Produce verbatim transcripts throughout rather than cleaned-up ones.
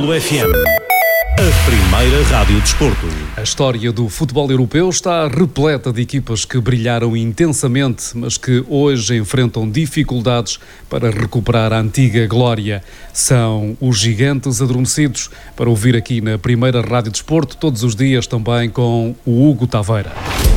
Golo F M, a primeira rádio desporto. A história do futebol europeu está repleta de equipas que brilharam intensamente, mas que hoje enfrentam dificuldades para recuperar a antiga glória. São os gigantes adormecidos, para ouvir aqui na primeira rádio desporto, todos os dias também com o Hugo Taveira.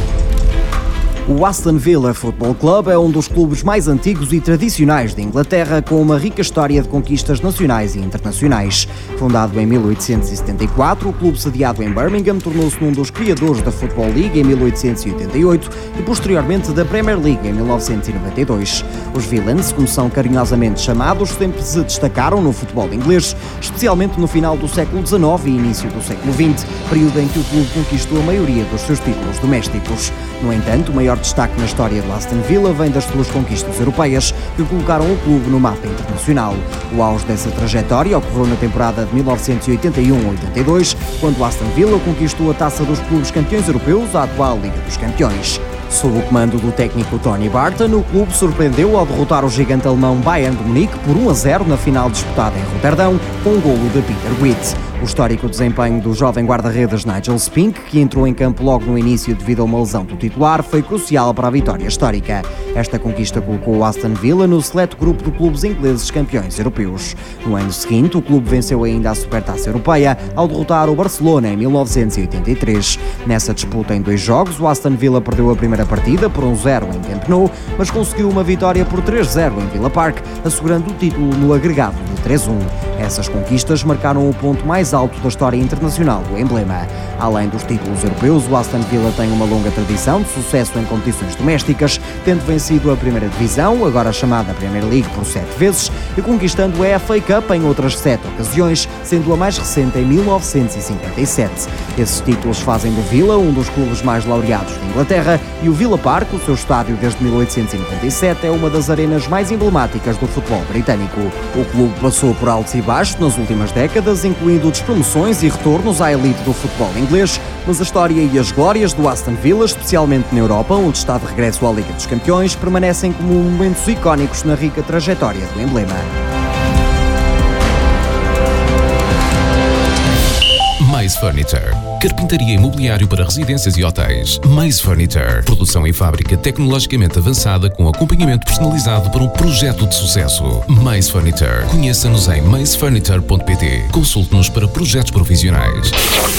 O Aston Villa Football Club é um dos clubes mais antigos e tradicionais de Inglaterra, com uma rica história de conquistas nacionais e internacionais. Fundado em mil oitocentos e setenta e quatro, o clube sediado em Birmingham tornou-se um dos criadores da Football League em mil oitocentos e oitenta e oito e posteriormente da Premier League em mil novecentos e noventa e dois. Os Villains, como são carinhosamente chamados, sempre se destacaram no futebol inglês, especialmente no final do século dezenove e início do século vinte, período em que o clube conquistou a maioria dos seus títulos domésticos. No entanto, o maior destaque na história do Aston Villa vem das suas conquistas europeias, que colocaram o clube no mapa internacional. O auge dessa trajetória ocorreu na temporada de mil novecentos e oitenta e um a oitenta e dois, quando o Aston Villa conquistou a taça dos clubes campeões europeus, a atual Liga dos Campeões. Sob o comando do técnico Tony Barton, o clube surpreendeu ao derrotar o gigante alemão Bayern de Munique por um a zero na final disputada em Roterdão, com um golo de Peter Witt. O histórico desempenho do jovem guarda-redes Nigel Spink, que entrou em campo logo no início devido a uma lesão do titular, foi crucial para a vitória histórica. Esta conquista colocou o Aston Villa no seleto grupo de clubes ingleses campeões europeus. No ano seguinte, o clube venceu ainda a Supertaça Europeia ao derrotar o Barcelona em mil novecentos e oitenta e três. Nessa disputa em dois jogos, o Aston Villa perdeu a primeira partida por um zero em Camp Nou, mas conseguiu uma vitória por três a zero em Villa Park, assegurando o título no agregado de três a um. Essas conquistas marcaram o ponto mais alto da história internacional do emblema. Além dos títulos europeus, o Aston Villa tem uma longa tradição de sucesso em competições domésticas, tendo vencido a primeira divisão, agora chamada Premier League, por sete vezes, e conquistando a F A Cup em outras sete ocasiões, sendo a mais recente em mil novecentos e cinquenta e sete. Esses títulos fazem do Villa um dos clubes mais laureados de Inglaterra, e o Villa Park, o seu estádio desde mil oitocentos e noventa e sete, é uma das arenas mais emblemáticas do futebol britânico. O clube passou por altos e baixos nas últimas décadas, incluindo despromoções e retornos à elite do futebol inglês, mas a história e as glórias do Aston Villa, especialmente na Europa, onde está de regresso à Liga dos Campeões, permanecem como momentos icónicos na rica trajetória do emblema. Maze Furniture. Carpintaria e mobiliário para residências e hotéis. Maze Furniture. Produção em fábrica tecnologicamente avançada com acompanhamento personalizado para um projeto de sucesso. Maze Furniture. Conheça-nos em maze furniture ponto pt. Consulte-nos para projetos profissionais.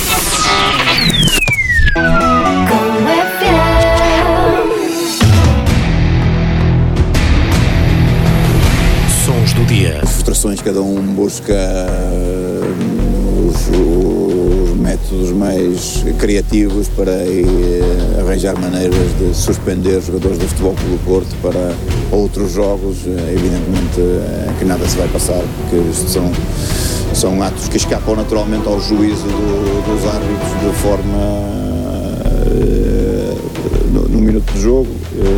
Sons do dia. As frustrações, cada um busca os, os métodos mais criativos para arranjar maneiras de suspender jogadores do Futebol Clube do Porto para outros jogos. Evidentemente que nada se vai passar, porque isto são, são atos que escapam naturalmente ao juízo do, dos árbitros de forma no, no minuto de jogo.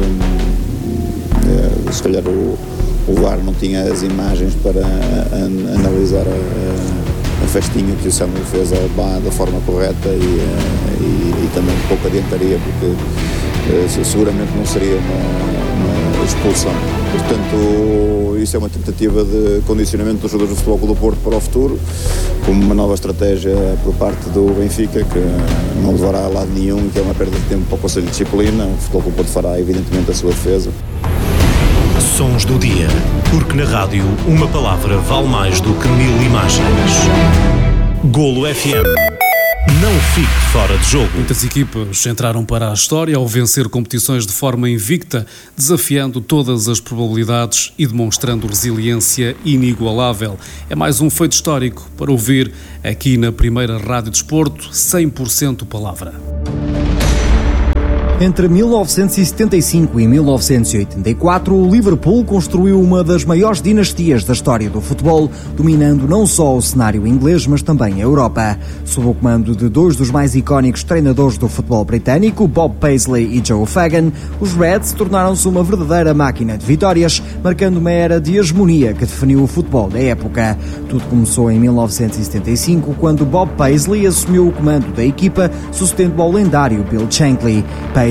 Se calhar o, o V A R não tinha as imagens para an, analisar a, a festinha que o Samuel fez ao B A da forma correta e, e, e também pouco adiantaria, porque seguramente não seria uma, uma expulsão. Portanto, isso é uma tentativa de condicionamento dos jogadores do Futebol Clube do Porto para o futuro, como uma nova estratégia por parte do Benfica, que não levará a lado nenhum, que é uma perda de tempo para o Conselho de Disciplina. O Futebol Clube do Porto fará evidentemente a sua defesa. Sons do dia, porque na rádio uma palavra vale mais do que mil imagens. Golo F M. Não fique fora de jogo. Muitas equipas entraram para a história ao vencer competições de forma invicta, desafiando todas as probabilidades e demonstrando resiliência inigualável. É mais um feito histórico para ouvir aqui na primeira Rádio Desporto, cem por cento palavra. Entre mil novecentos e setenta e cinco e mil novecentos e oitenta e quatro, o Liverpool construiu uma das maiores dinastias da história do futebol, dominando não só o cenário inglês, mas também a Europa. Sob o comando de dois dos mais icónicos treinadores do futebol britânico, Bob Paisley e Joe Fagan, os Reds tornaram-se uma verdadeira máquina de vitórias, marcando uma era de hegemonia que definiu o futebol da época. Tudo começou em mil novecentos e setenta e cinco, quando Bob Paisley assumiu o comando da equipa, sucedendo ao lendário Bill Shankly. Paisley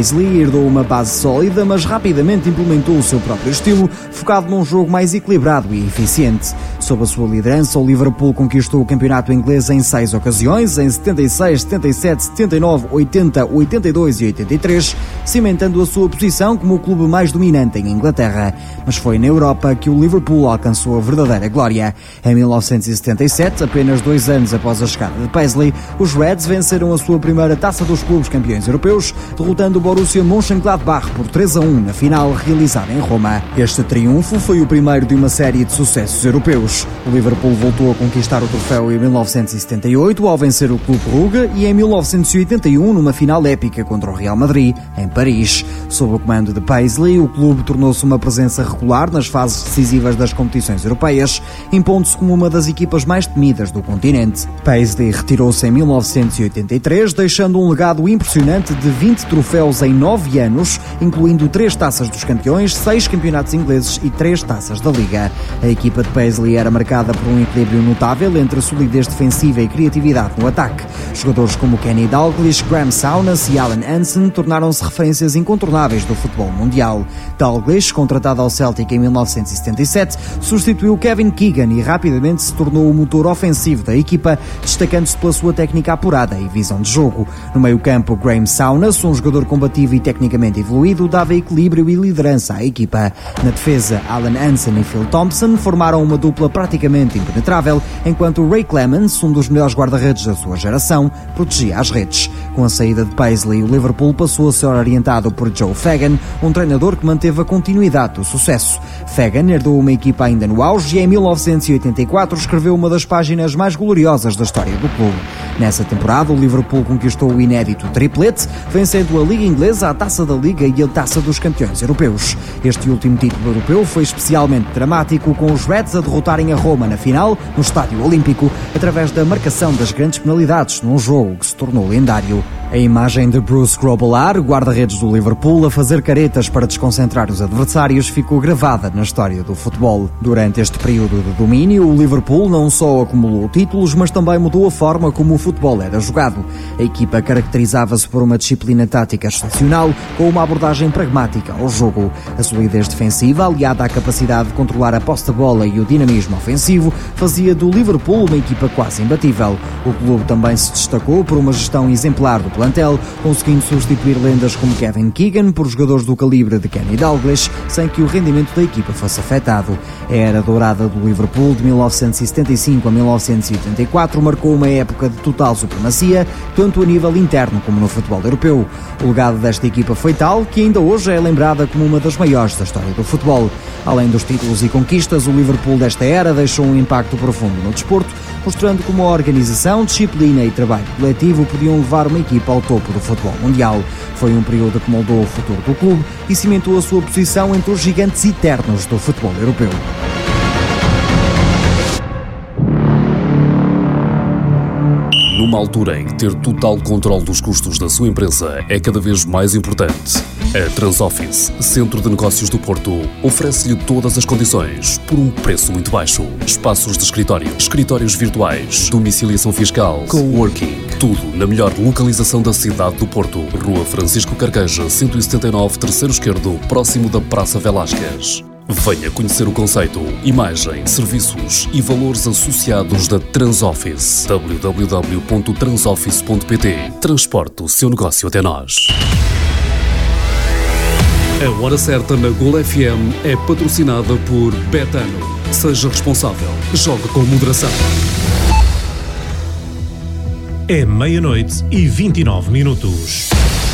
Paisley herdou uma base sólida, mas rapidamente implementou o seu próprio estilo, focado num jogo mais equilibrado e eficiente. Sob a sua liderança, o Liverpool conquistou o campeonato inglês em seis ocasiões, em setenta e seis, setenta e sete, setenta e nove, oitenta, oitenta e dois e oitenta e três, cimentando a sua posição como o clube mais dominante em Inglaterra. Mas foi na Europa que o Liverpool alcançou a verdadeira glória. Em mil novecentos e setenta e sete, apenas dois anos após a chegada de Paisley, os Reds venceram a sua primeira Taça dos Clubes Campeões Europeus, derrotando o Borussia Mönchengladbach por três a um na final realizada em Roma. Este triunfo foi o primeiro de uma série de sucessos europeus. O Liverpool voltou a conquistar o troféu em mil novecentos e setenta e oito ao vencer o Clube Brugge e em mil novecentos e oitenta e um numa final épica contra o Real Madrid, em Paris. Sob o comando de Paisley, o clube tornou-se uma presença regular nas fases decisivas das competições europeias, impondo-se como uma das equipas mais temidas do continente. Paisley retirou-se em mil novecentos e oitenta e três, deixando um legado impressionante de vinte troféus em nove anos, incluindo três taças dos campeões, seis campeonatos ingleses e três taças da Liga. A equipa de Paisley era marcada por um equilíbrio notável entre solidez defensiva e criatividade no ataque. Jogadores como Kenny Dalglish, Graham Souness e Alan Hansen tornaram-se referências incontornáveis do futebol mundial. Dalglish, contratado ao Celtic em mil novecentos e setenta e sete, substituiu Kevin Keegan e rapidamente se tornou o motor ofensivo da equipa, destacando-se pela sua técnica apurada e visão de jogo. No meio-campo, Graham Souness, um jogador combativo e tecnicamente evoluído, dava equilíbrio e liderança à equipa. Na defesa, Alan Hansen e Phil Thompson formaram uma dupla praticamente impenetrável, enquanto Ray Clemens, um dos melhores guarda-redes da sua geração, protegia as redes. Com a saída de Paisley, o Liverpool passou a ser orientado por Joe Fagan, um treinador que manteve a continuidade do sucesso. Fagan herdou uma equipa ainda no auge e em mil novecentos e oitenta e quatro escreveu uma das páginas mais gloriosas da história do clube. Nessa temporada, o Liverpool conquistou o inédito triplete, vencendo a Liga Inglesa, a Taça da Liga e a Taça dos Campeões Europeus. Este último título europeu foi especialmente dramático, com os Reds a derrotarem a Roma na final, no Estádio Olímpico, através da marcação das grandes penalidades num jogo que se tornou lendário. A imagem de Bruce Grobbelaar, guarda-redes do Liverpool, a fazer caretas para desconcentrar os adversários, ficou gravada na história do futebol. Durante este período de domínio, o Liverpool não só acumulou títulos, mas também mudou a forma como o futebol era jogado. A equipa caracterizava-se por uma disciplina tática excepcional, com uma abordagem pragmática ao jogo. A solidez defensiva, aliada à capacidade de controlar a posse de bola e o dinamismo ofensivo, fazia do Liverpool uma equipa quase imbatível. O clube também se destacou por uma gestão exemplar do plantel, conseguindo substituir lendas como Kevin Keegan por jogadores do calibre de Kenny Dalglish, sem que o rendimento da equipa fosse afetado. A era dourada do Liverpool de mil novecentos e setenta e cinco a mil novecentos e oitenta e quatro marcou uma época de total supremacia, tanto a nível interno como no futebol europeu. O legado desta equipa foi tal que ainda hoje é lembrada como uma das maiores da história do futebol. Além dos títulos e conquistas, o Liverpool desta era deixou um impacto profundo no desporto, mostrando como a organização, disciplina e trabalho coletivo podiam levar uma equipa ao topo do futebol mundial. Foi um período que moldou o futuro do clube e cimentou a sua posição entre os gigantes eternos do futebol europeu. Numa altura em que ter total controle dos custos da sua empresa é cada vez mais importante, a Transoffice, Centro de Negócios do Porto, oferece-lhe todas as condições por um preço muito baixo. Espaços de escritório, escritórios virtuais, domiciliação fiscal, coworking, tudo na melhor localização da cidade do Porto. Rua Francisco Carqueja, cento e setenta e nove, terceiro esquerdo, próximo da Praça Velásquez. Venha conhecer o conceito, imagem, serviços e valores associados da Transoffice. w w w ponto transoffice ponto p t. Transporte o seu negócio até nós. A Hora Certa na Golo F M é patrocinada por Betano. Seja responsável. Jogue com moderação. É meia-noite e vinte e nove minutos.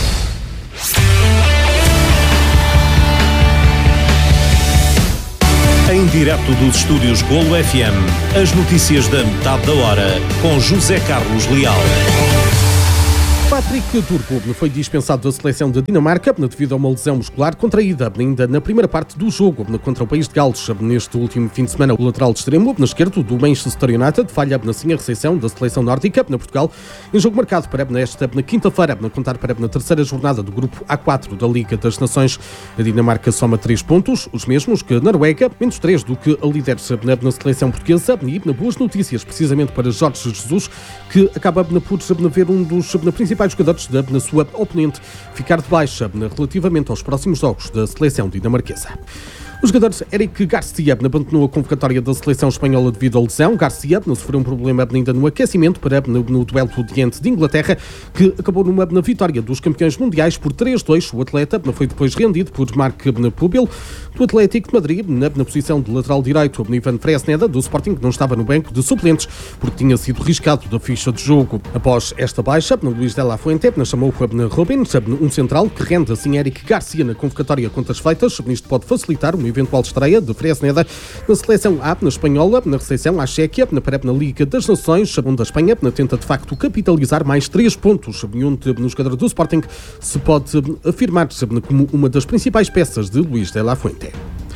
Em direto dos estúdios Golo F M, as notícias da metade da hora, com José Carlos Leal. Patrick Turco foi dispensado da seleção da Dinamarca devido a uma lesão muscular contraída ainda na primeira parte do jogo contra o país de Gales. Neste último fim de semana, o lateral de extremo na esquerdo do Manchester United falha assim a recepção da seleção nórdica na Portugal, em jogo marcado para esta na quinta-feira, a contar para na terceira jornada do grupo A quatro da Liga das Nações. A Dinamarca soma três pontos, os mesmos que a Noruega, menos três do que a líder na seleção portuguesa, e boas notícias precisamente para Jorge Jesus, que acaba por ver um dos principais principais jogadores da na sua oponente ficar de baixa relativamente aos próximos jogos da seleção dinamarquesa. O jogador Eric Garcia abandonou a convocatória da seleção espanhola devido à lesão. Garcia sofreu um problema ainda no aquecimento para no, no duelo diante de Inglaterra, que acabou numa na vitória dos campeões mundiais por três a dois. O atleta foi depois rendido por Marc Pubil, do Atlético de Madrid, na, na posição de lateral direito. Ivan Fresneda, do Sporting, que não estava no banco de suplentes porque tinha sido riscado da ficha de jogo. Após esta baixa, Luís de la Fuente chamou Robin, um central, que rende assim Eric Garcia na convocatória contra as feitas. Isto pode facilitar uma eventual estreia de Fresneda na seleção A, na espanhola, na recepção à Chequia, na pré na Liga das Nações, onde a Espanha tenta de facto capitalizar mais três pontos, onde no jogador do Sporting se pode afirmar como uma das principais peças de Luís de la Fuente.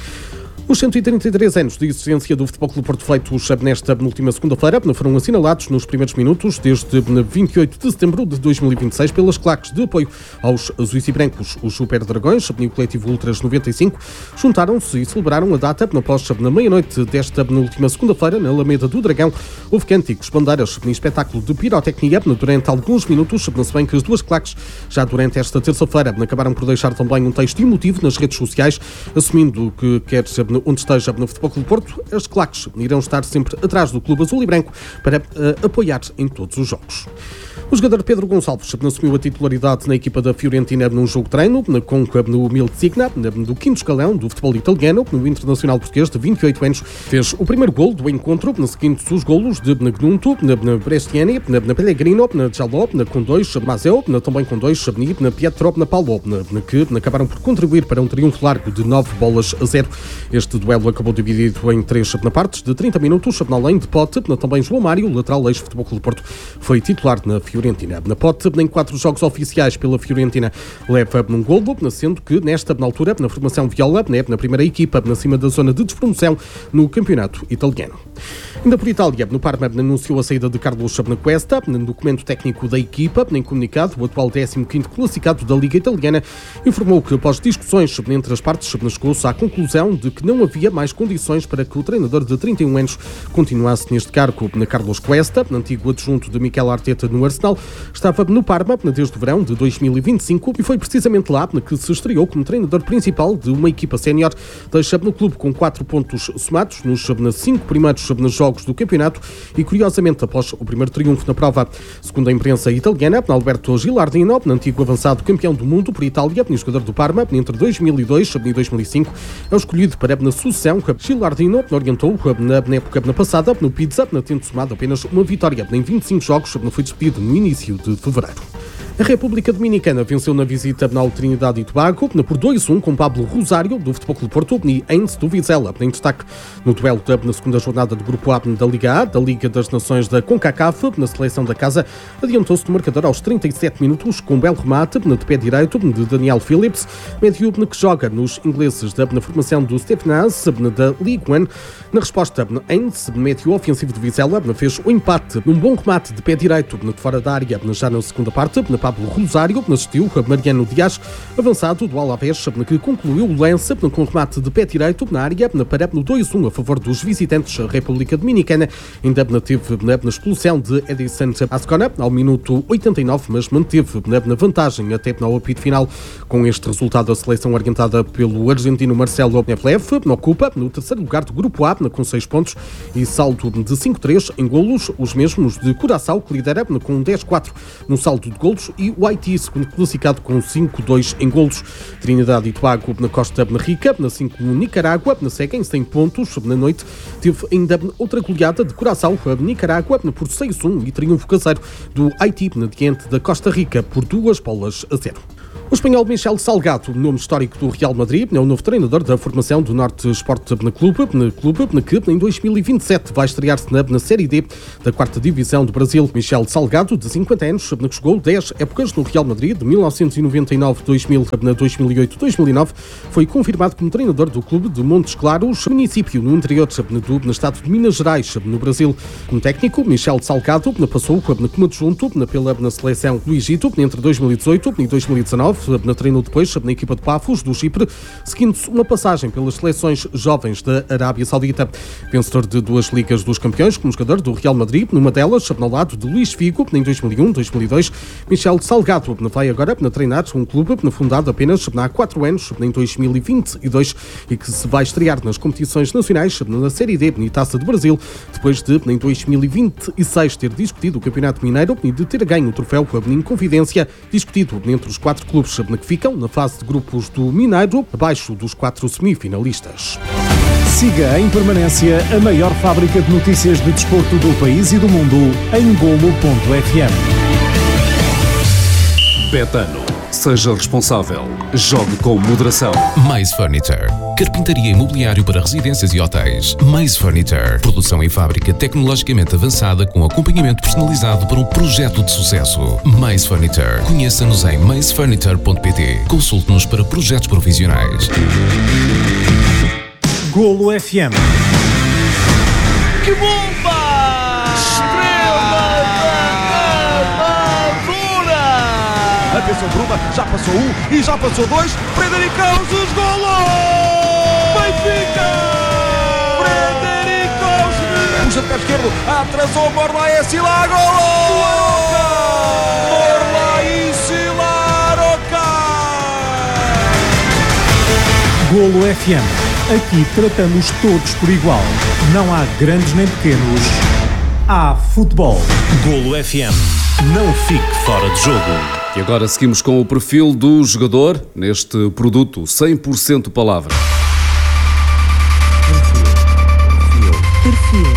Os cento e trinta e três anos de existência do Futebol Clube Porto feitos nesta última segunda-feira foram assinalados nos primeiros minutos desde vinte e oito de setembro de dois mil e vinte e seis pelas claques de apoio aos azuis e brancos. Os Super Dragões e o coletivo Ultras noventa e cinco juntaram-se e celebraram a data após na meia-noite desta última segunda-feira na Alameda do Dragão. Houve cânticos, bandeiras e espetáculo de pirotecnia durante alguns minutos, se bem que as duas claques já durante esta terça-feira acabaram por deixar também um texto emotivo nas redes sociais, assumindo que quer onde esteja no Futebol Clube Porto, as claques irão estar sempre atrás do Clube Azul e Branco para uh, apoiar em todos os jogos. O jogador Pedro Gonçalves assumiu a titularidade na equipa da Fiorentina num jogo de treino, na Conca no Mildzigna, do quinto escalão do futebol italiano, no internacional português de vinte e oito anos. Fez o primeiro golo do encontro, na seguinte os golos de Gnunto, na Bresciani, na Pellegrino, na Jaló, na com dois, Mazeo, na também com dois, na Pietro, na Paulo, na que acabaram por contribuir para um triunfo largo de nove bolas a zero. Este duelo acabou dividido em três na partes de trinta minutos, na além de Pote, na também João Mário, lateral ex-Futebol Clube Porto, foi titular na Fiorentina. Na Pote, em quatro jogos oficiais pela Fiorentina, leva num golo, sendo que nesta na altura, na formação viola, na primeira equipa, na cima da zona de despromoção no campeonato italiano. Ainda por Itália, no Parma anunciou a saída de Carlos Cuesta, no documento técnico da equipa, em comunicado, o atual décimo quinto classificado da Liga Italiana informou que após discussões entre as partes, chegou-se à conclusão de que não havia mais condições para que o treinador de trinta e um anos continuasse neste cargo. Carlos Cuesta, antigo adjunto de Mikel Arteta no Arsenal, estava no Parma desde o verão de dois mil e vinte e cinco e foi precisamente lá que se estreou como treinador principal de uma equipa sénior. Deixa no clube com quatro pontos somados nos cinco primeiros jogos do campeonato e, curiosamente, após o primeiro triunfo na prova, segundo a imprensa italiana, Alberto Gilardino, antigo avançado campeão do mundo por Itália, jogador do Parma entre dois mil e dois e dois mil e cinco, é o escolhido para na sucessão que Gilardino orientou na, na época na passada no Pizza, tendo somado apenas uma vitória em vinte e cinco jogos, foi despedido no início de fevereiro. A República Dominicana venceu na visita na Trinidade e Tobago por dois a um com Pablo Rosário, do Futebol Clube Porto, e Heinz do Vizela, em destaque no duelo na segunda jornada do Grupo A da Liga A, da Liga das Nações da CONCACAF. Na seleção da casa, adiantou-se no marcador aos trinta e sete minutos com um belo remate de pé direito de Daniel Phillips, médio que joga nos ingleses da na formação do Stefanaz da League One. Na resposta, Heinz, médio ofensivo de Vizela, fez o empate num bom remate de pé direito de fora da área já na segunda parte. Na Pablo Rosário assistiu a Mariano Dias, avançado do Alavés, que concluiu o lance com remate de pé direito na área para no dois a um a favor dos visitantes. A República Dominicana ainda teve na expulsão de Edison Ascona ao minuto oitenta e nove, mas manteve na vantagem até no apito final. Com este resultado, a seleção orientada pelo argentino Marcelo Nevlev ocupa no terceiro lugar do Grupo A com seis pontos e saldo de cinco a três em golos, os mesmos de Curaçao, que lidera com dez a quatro no saldo de golos, e o Haiti, segundo classificado, com cinco a dois em golos. Trinidade e Tobago na Costa Rica, na cinco Nicarágua, na seguem cem pontos. Na noite teve ainda outra goleada de Curaçao a Nicarágua por seis a um e triunfo caseiro do Haiti diante da Costa Rica por duas bolas a zero. O espanhol Michel Salgado, nome histórico do Real Madrid, é o novo treinador da formação do Norte Sport Clube, Clube que em dois mil e vinte e sete vai estrear-se na, na Série D da quarta Divisão do Brasil. Michel Salgado, de cinquenta anos, que jogou dez épocas no Real Madrid, de mil novecentos e noventa e nove a dois mil, dois mil e oito a dois mil e nove, foi confirmado como treinador do clube de Montes Claros, município no interior do no estado de Minas Gerais, no Brasil. Como técnico, Michel Salgado passou como adjunto pela na seleção do Egito entre dois mil e dezoito e dois mil e dezanove, na treinou depois na equipa de Pafos, do Chipre, seguindo-se uma passagem pelas seleções jovens da Arábia Saudita. Vencedor de duas Ligas dos Campeões como jogador do Real Madrid, numa delas ao lado de Luís Figo, em dois mil e um, dois mil e dois. Michel Castelo de Salgado vai agora treinar um clube fundado apenas há quatro anos, em dois mil e vinte e dois, e que se vai estrear nas competições nacionais na Série D e Taça do Brasil, depois de, em dois mil e vinte e seis, ter discutido o Campeonato Mineiro e de ter ganho o troféu em Confidência, discutido entre os quatro clubes que ficam na fase de grupos do Mineiro, abaixo dos quatro semifinalistas. Siga em permanência a maior fábrica de notícias de desporto do país e do mundo em golo ponto f m. Betano. Seja responsável. Jogue com moderação. Mais Furniture. Carpintaria e mobiliário para residências e hotéis. Mais Furniture. Produção em fábrica tecnologicamente avançada com acompanhamento personalizado para um projeto de sucesso. Mais Furniture. Conheça-nos em mais furniture ponto p t. Consulte-nos para projetos profissionais. Golo F M. Que bomba! Estrela da Amadora! Atenção, Bruma, já passou um e já passou dois. Fredericaus, os golos! Benfica! Fredericaus! Puxa de pé esquerdo, atrasou Morla e Silar, golo! Morla e Silar, Golo F M. Aqui tratamos todos por igual. Não há grandes nem pequenos. Há futebol. Golo F M. Não fique fora de jogo. E agora seguimos com o perfil do jogador neste produto cem por cento palavra. Perfil. Perfil.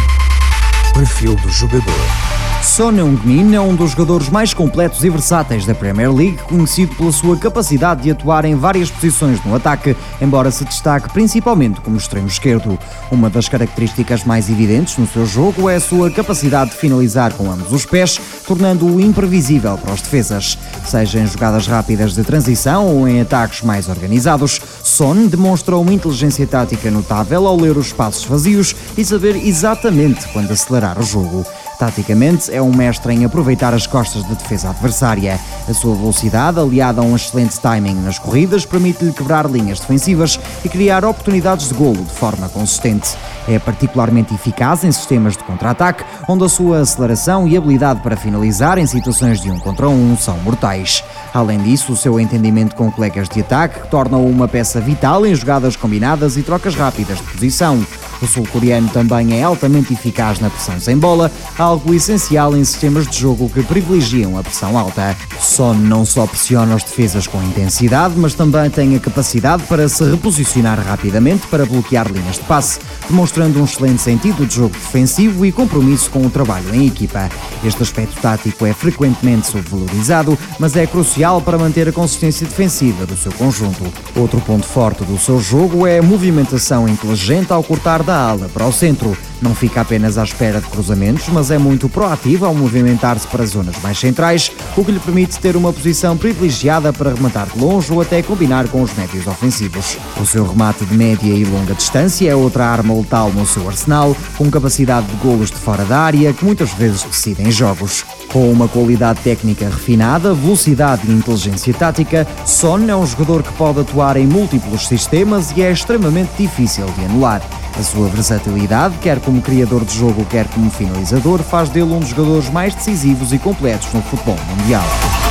Perfil do jogador. Son Heung-min é um dos jogadores mais completos e versáteis da Premier League, conhecido pela sua capacidade de atuar em várias posições no ataque, embora se destaque principalmente como extremo esquerdo. Uma das características mais evidentes no seu jogo é a sua capacidade de finalizar com ambos os pés, tornando-o imprevisível para os defesas. Seja em jogadas rápidas de transição ou em ataques mais organizados, Son demonstra uma inteligência tática notável ao ler os espaços vazios e saber exatamente quando acelerar o jogo. Taticamente, é um mestre em aproveitar as costas de defesa adversária. A sua velocidade, aliada a um excelente timing nas corridas, permite-lhe quebrar linhas defensivas e criar oportunidades de golo de forma consistente. É particularmente eficaz em sistemas de contra-ataque, onde a sua aceleração e habilidade para finalizar em situações de um contra um são mortais. Além disso, o seu entendimento com colegas de ataque torna-o uma peça vital em jogadas combinadas e trocas rápidas de posição. O sul-coreano também é altamente eficaz na pressão sem bola, algo essencial em sistemas de jogo que privilegiam a pressão alta. Son não só pressiona os defesas com intensidade, mas também tem a capacidade para se reposicionar rapidamente para bloquear linhas de passe, demonstrando um excelente sentido de jogo defensivo e compromisso com o trabalho em equipa. Este aspecto tático é frequentemente subvalorizado, mas é crucial para manter a consistência defensiva do seu conjunto. Outro ponto forte do seu jogo é a movimentação inteligente ao cortar da ala para o centro. Não fica apenas à espera de cruzamentos, mas é muito proativo ao movimentar-se para zonas mais centrais, o que lhe permite ter uma posição privilegiada para rematar de longe ou até combinar com os médios ofensivos. O seu remate de média e longa distância é outra arma letal no seu arsenal, com capacidade de golos de fora da área que muitas vezes decidem jogos. Com uma qualidade técnica refinada, velocidade e inteligência tática, Son é um jogador que pode atuar em múltiplos sistemas e é extremamente difícil de anular. A sua versatilidade, quer como criador de jogo, quer como finalizador, faz dele um dos jogadores mais decisivos e completos no futebol mundial.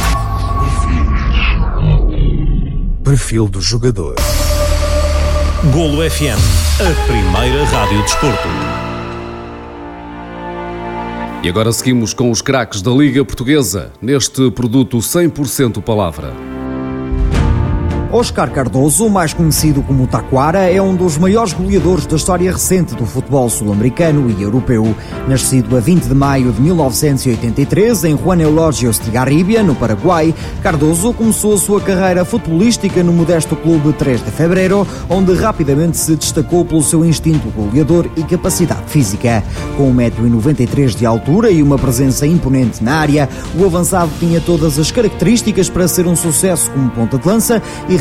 Perfil do jogador. Golo F M, a primeira rádio de desporto. E agora seguimos com os craques da Liga Portuguesa, neste produto cem por cento palavra. Óscar Cardoso, mais conhecido como Taquara, é um dos maiores goleadores da história recente do futebol sul-americano e europeu. Nascido a vinte de maio de mil novecentos e oitenta e três em Juan Eulogio Estigarribia, no Paraguai, Cardoso começou a sua carreira futebolística no modesto clube três de fevereiro, onde rapidamente se destacou pelo seu instinto goleador e capacidade física. Com um metro e noventa e três de altura e uma presença imponente na área, o avançado tinha todas as características para ser um sucesso como ponta de lança e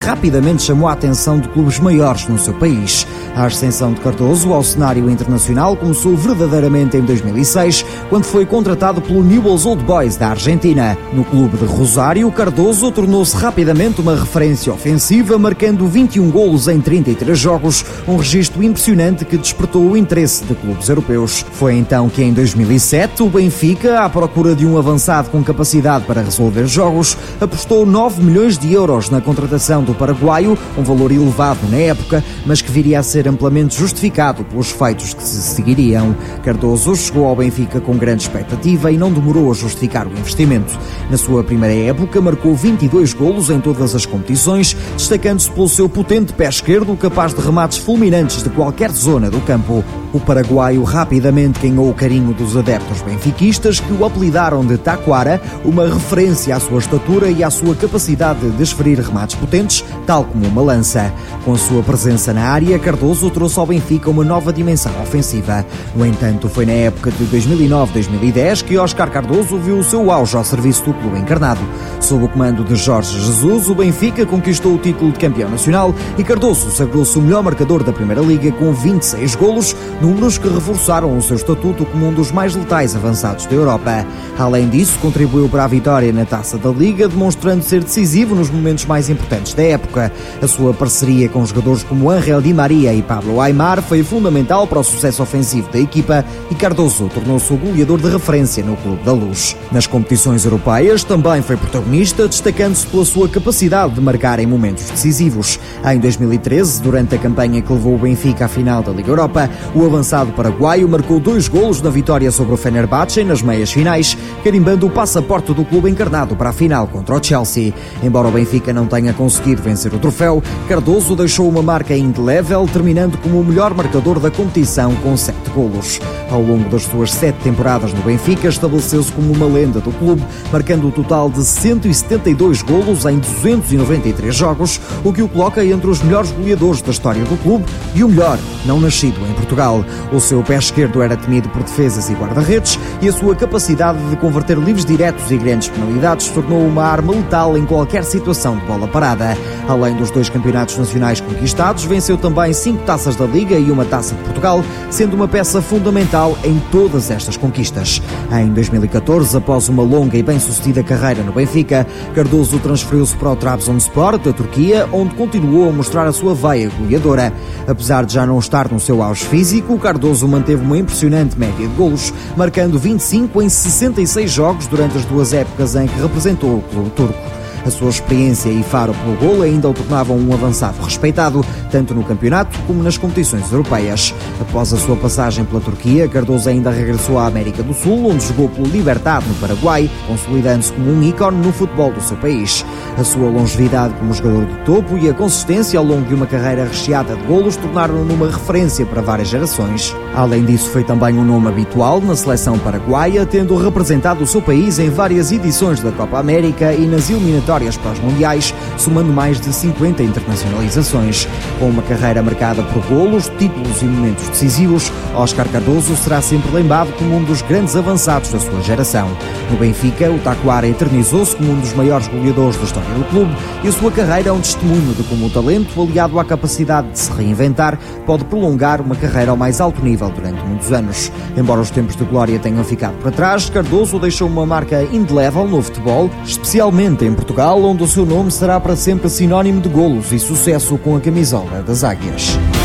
rapidamente chamou a atenção de clubes maiores no seu país. A ascensão de Cardoso ao cenário internacional começou verdadeiramente em dois mil e seis, quando foi contratado pelo Newell's Old Boys da Argentina. No clube de Rosário, Cardoso tornou-se rapidamente uma referência ofensiva, marcando vinte e um golos em trinta e três jogos, um registro impressionante que despertou o interesse de clubes europeus. Foi então que em dois mil e sete o Benfica, à procura de um avançado com capacidade para resolver jogos, apostou nove milhões de euros na contratação do paraguaio, um valor elevado na época, mas que viria a ser amplamente justificado pelos feitos que se seguiriam. Cardoso chegou ao Benfica com grande expectativa e não demorou a justificar o investimento. Na sua primeira época marcou vinte e dois golos em todas as competições, destacando-se pelo seu potente pé esquerdo, capaz de remates fulminantes de qualquer zona do campo. O paraguaio rapidamente ganhou o carinho dos adeptos benfiquistas, que o apelidaram de Taquara, uma referência à sua estatura e à sua capacidade de desferir remates potentes, tal como uma lança. Com a sua presença na área, Cardoso trouxe ao Benfica uma nova dimensão ofensiva. No entanto, foi na época de dois mil e nove a dois mil e dez que Óscar Cardoso viu o seu auge ao serviço do clube encarnado. Sob o comando de Jorge Jesus, o Benfica conquistou o título de campeão nacional e Cardoso sagrou-se o melhor marcador da Primeira Liga com vinte e seis golos, números que reforçaram o seu estatuto como um dos mais letais avançados da Europa. Além disso, contribuiu para a vitória na Taça da Liga, demonstrando ser decisivo nos momentos mais importantes da época. A sua parceria com jogadores como Ángel Di Maria e Pablo Aimar foi fundamental para o sucesso ofensivo da equipa e Cardoso tornou-se o goleador de referência no Clube da Luz. Nas competições europeias também foi protagonista, destacando-se pela sua capacidade de marcar em momentos decisivos. Em dois mil e treze, durante a campanha que levou o Benfica à final da Liga Europa, o avançado paraguaio marcou dois golos na vitória sobre o Fenerbahçe nas meias finais, carimbando o passaporte do clube encarnado para a final contra o Chelsea. Embora o Benfica não tenha conseguido vencer o troféu, Cardoso deixou uma marca indelével, terminando como o melhor marcador da competição com sete golos. Ao longo das suas sete temporadas no Benfica, estabeleceu-se como uma lenda do clube, marcando o total de cento e setenta e dois golos em duzentos e noventa e três jogos, o que o coloca entre os melhores goleadores da história do clube e o melhor não nascido em Portugal. O seu pé esquerdo era temido por defesas e guarda-redes e a sua capacidade de converter livres diretos e grandes penalidades tornou uma arma letal em qualquer situação de bola parada. Além dos dois campeonatos nacionais conquistados, venceu também cinco taças da Liga e uma taça de Portugal, sendo uma peça fundamental em todas estas conquistas. Em dois mil e catorze, após uma longa e bem-sucedida carreira no Benfica, Cardoso transferiu-se para o Trabzonspor da Turquia, onde continuou a mostrar a sua veia goleadora. Apesar de já não estar no seu auge físico, Cardoso manteve uma impressionante média de golos, marcando vinte e cinco em sessenta e seis jogos durante as duas épocas em que representou o clube turco. A sua experiência e faro pelo golo ainda o tornavam um avançado respeitado, tanto no campeonato como nas competições europeias. Após a sua passagem pela Turquia, Cardoso ainda regressou à América do Sul, onde jogou pelo Libertad no Paraguai, consolidando-se como um ícone no futebol do seu país. A sua longevidade como jogador de topo e a consistência ao longo de uma carreira recheada de golos tornaram-no numa referência para várias gerações. Além disso, foi também um nome habitual na seleção paraguaia, tendo representado o seu país em várias edições da Copa América e nas eliminatórias para os mundiais, somando mais de cinquenta internacionalizações. Com uma carreira marcada por golos, títulos e momentos decisivos, Óscar Cardoso será sempre lembrado como um dos grandes avançados da sua geração. No Benfica, o Taquara eternizou-se como um dos maiores goleadores da história do clube e a sua carreira é um testemunho de como o talento, aliado à capacidade de se reinventar, pode prolongar uma carreira ao mais alto nível durante muitos anos. Embora os tempos de glória tenham ficado para trás, Cardoso deixou uma marca indelével no futebol, especialmente em Portugal, onde o seu nome será para sempre sinónimo de golos e sucesso com a camisola das Águias.